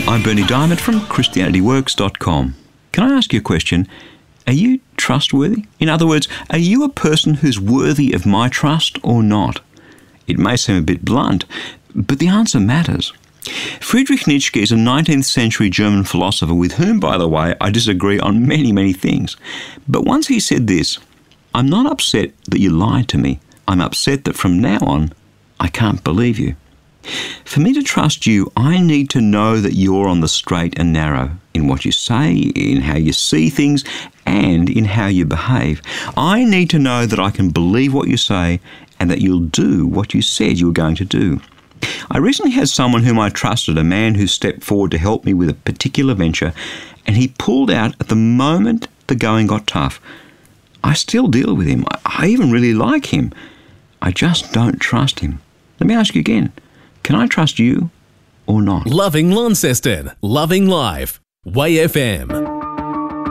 I'm Berni Dymet from ChristianityWorks.com. Can I ask you a question? Are you trustworthy? In other words, are you a person who's worthy of my trust or not? It may seem a bit blunt, but the answer matters. Friedrich Nietzsche is a 19th century German philosopher with whom, by the way, I disagree on many, many things. But once he said this, "I'm not upset that you lied to me. I'm upset that from now on, I can't believe you." For me to trust you, I need to know that you're on the straight and narrow in what you say, in how you see things, and in how you behave. I need to know that I can believe what you say and that you'll do what you said you were going to do. I recently had someone whom I trusted, a man who stepped forward to help me with a particular venture, and he pulled out at the moment the going got tough. I still deal with him. I even really like him. I just don't trust him. Let me ask you again. Can I trust you or not? Loving Launceston. Loving Life. Way FM.